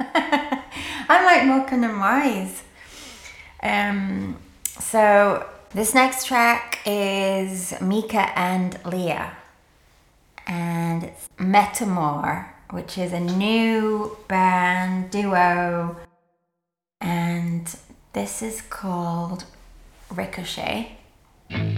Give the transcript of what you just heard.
I'm like Morecambe and Wise. So this next track is Mika and Leah, and it's Metamor, which is a new band duo, and this is called Ricochet.